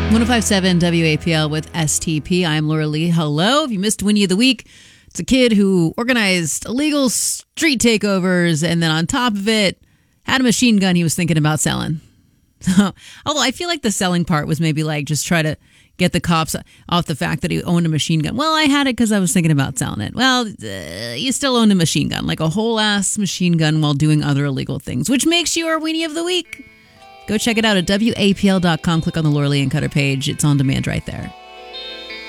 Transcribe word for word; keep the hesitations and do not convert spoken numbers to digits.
one oh five point seven W A P L with S T P. I'm Laura Lee. Hello. If you missed Winnie of the Week, it's a kid who organized illegal street takeovers and then on top of it had a machine gun he was thinking about selling. Although I feel like the selling part was maybe like just try to get the cops off the fact that he owned a machine gun. Well, I had it because I was thinking about selling it. Well, uh, you still owned a machine gun, like a whole ass machine gun while doing other illegal things, which makes you our Weenie of the Week. Go check it out at W A P L dot com. Click on the Laura Lee and Cutter page. It's on demand right there.